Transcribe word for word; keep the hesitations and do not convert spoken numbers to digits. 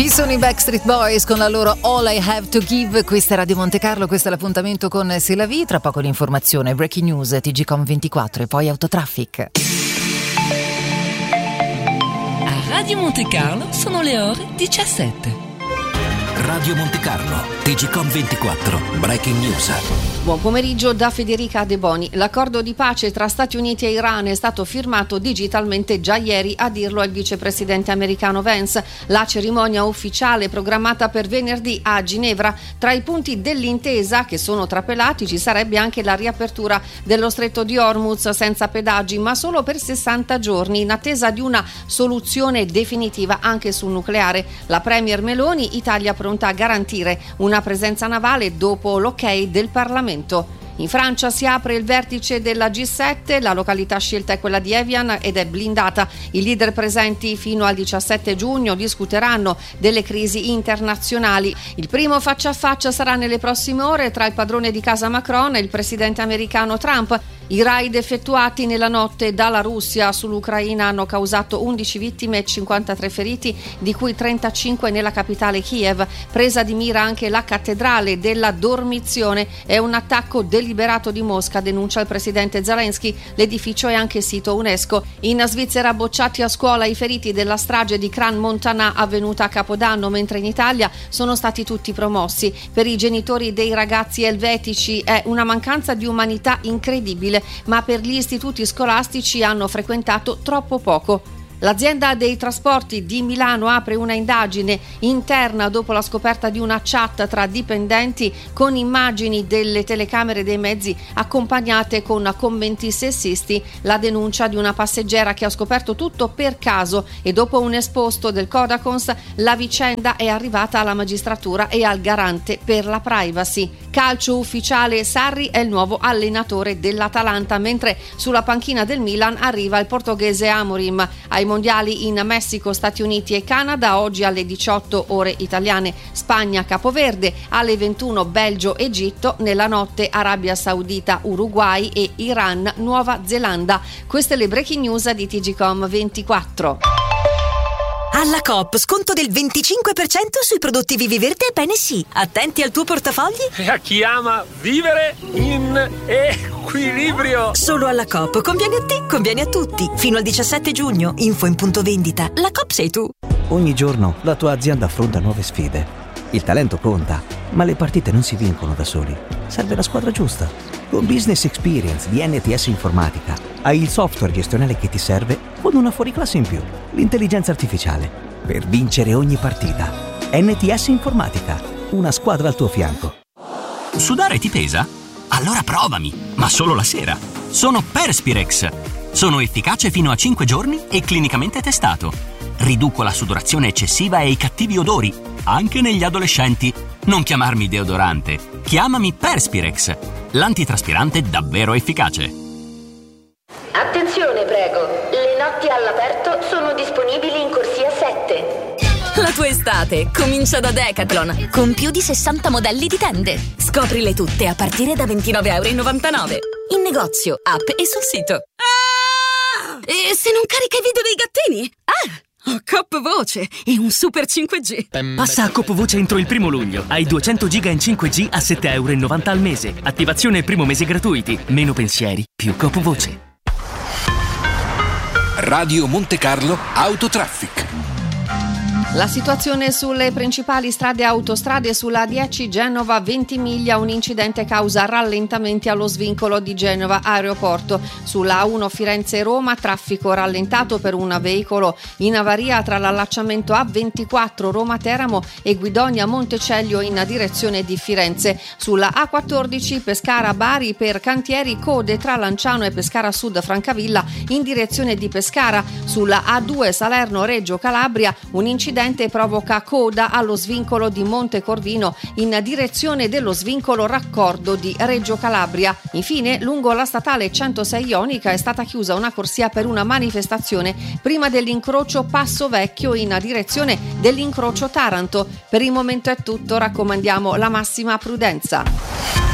Ci sono i Backstreet Boys con la loro All I Have to Give. Questa è Radio Monte Carlo, questo è l'appuntamento con C'est la vie. Tra poco l'informazione, breaking news, T G Com ventiquattro e poi Autotraffic. A Radio Monte Carlo sono le ore diciassette. Radio Monte Carlo, T G Com ventiquattro, breaking news. Buon pomeriggio da Federica De Boni. L'accordo di pace tra Stati Uniti e Iran è stato firmato digitalmente già ieri, a dirlo il vicepresidente americano Vance. La cerimonia ufficiale programmata per venerdì a Ginevra. Tra i punti dell'intesa, che sono trapelati, ci sarebbe anche la riapertura dello stretto di Hormuz senza pedaggi, ma solo per sessanta giorni, in attesa di una soluzione definitiva anche sul nucleare. La premier Meloni, Italia pronta a garantire una presenza navale dopo l'ok del Parlamento. In Francia si apre il vertice della G sette, la località scelta è quella di Evian ed è blindata. I leader presenti fino al diciassette giugno discuteranno delle crisi internazionali. Il primo faccia a faccia sarà nelle prossime ore tra il padrone di casa Macron e il presidente americano Trump. I raid effettuati nella notte dalla Russia sull'Ucraina hanno causato undici vittime e cinquantatré feriti, di cui trentacinque nella capitale Kiev. Presa di mira anche la cattedrale della Dormizione. È un attacco deliberato di Mosca, denuncia il presidente Zelensky. L'edificio è anche sito UNESCO. In Svizzera bocciati a scuola i feriti della strage di Crans-Montana avvenuta a Capodanno, mentre in Italia sono stati tutti promossi. Per i genitori dei ragazzi elvetici è una mancanza di umanità incredibile, ma per gli istituti scolastici hanno frequentato troppo poco. L'azienda dei trasporti di Milano apre una indagine interna dopo la scoperta di una chat tra dipendenti con immagini delle telecamere dei mezzi accompagnate con commenti sessisti. La denuncia di una passeggera che ha scoperto tutto per caso, e dopo un esposto del Codacons la vicenda è arrivata alla magistratura e al garante per la privacy. Calcio ufficiale, Sarri è il nuovo allenatore dell'Atalanta, mentre sulla panchina del Milan arriva il portoghese Amorim. Ai mondiali in Messico, Stati Uniti e Canada, oggi alle diciotto ore italiane Spagna Capoverde, alle ventuno Belgio Egitto, nella notte Arabia Saudita Uruguay e Iran Nuova Zelanda. Queste le breaking news di T G Com ventiquattro. Alla Coop, sconto del venticinque per cento sui prodotti Viviverde e Bene Sì. Attenti al tuo portafogli. E a chi ama vivere in equilibrio. Solo alla Coop. Conviene a te, conviene a tutti. Fino al diciassette giugno. Info in punto vendita. La Coop sei tu. Ogni giorno la tua azienda affronta nuove sfide. Il talento conta, ma le partite non si vincono da soli. Serve la squadra giusta. Con Business Experience di N T S Informatica hai il software gestionale che ti serve con una fuoriclasse in più, l'intelligenza artificiale, per vincere ogni partita. N T S Informatica, una squadra al tuo fianco. Sudare ti pesa? Allora provami, ma solo la sera. Sono Perspirex. Sono efficace fino a cinque giorni e clinicamente testato. Riduco la sudorazione eccessiva e i cattivi odori, anche negli adolescenti. Non chiamarmi deodorante, chiamami Perspirex, l'antitraspirante davvero efficace. Attenzione, prego, le notti all'aperto sono disponibili in corsia sette. La tua estate comincia da Decathlon, con più di sessanta modelli di tende. Scoprile tutte a partire da ventinove e novantanove euro. In negozio, app e sul sito. Ah! E se non carica i video dei gattini? Ah! Ho Coop Voce e un super cinque G. Passa a Coop Voce entro il primo luglio. Hai duecento giga in cinque G a sette e novanta euro al mese. Attivazione e primo mese gratuiti. Meno pensieri, più Coop Voce. Radio Monte Carlo Autotraffic. La situazione sulle principali strade e autostrade: sulla A dieci Genova Ventimiglia un incidente causa rallentamenti allo svincolo di Genova Aeroporto. Sulla A uno Firenze-Roma traffico rallentato per un veicolo in avaria tra l'allacciamento A ventiquattro Roma-Teramo e Guidonia-Montecelio in direzione di Firenze. Sulla A quattordici Pescara-Bari per cantieri, code tra Lanciano e Pescara Sud Francavilla in direzione di Pescara. Sulla A due Salerno-Reggio Calabria un incidente provoca coda allo svincolo di Monte Corvino in direzione dello svincolo raccordo di Reggio Calabria. Infine, lungo la statale centosei Ionica è stata chiusa una corsia per una manifestazione prima dell'incrocio Passo Vecchio in direzione dell'incrocio Taranto. Per il momento è tutto, raccomandiamo la massima prudenza.